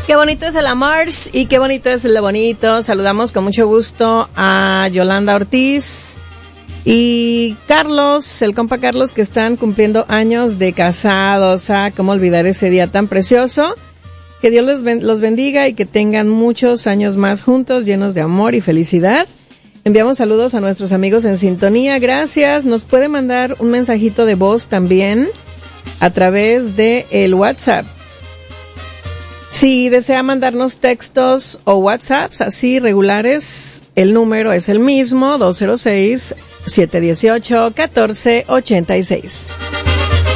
Qué bonito es el Amars y qué bonito es lo bonito. Saludamos con mucho gusto a Yolanda Ortiz y Carlos, el compa Carlos, que están cumpliendo años de casados. Cómo olvidar ese día tan precioso. Que Dios los bendiga y que tengan muchos años más juntos, llenos de amor y felicidad. Enviamos saludos a nuestros amigos en sintonía. Gracias. Nos puede mandar un mensajito de voz también a través de el WhatsApp. Si desea mandarnos textos o WhatsApps así regulares, el número es el mismo, 206-718-1486.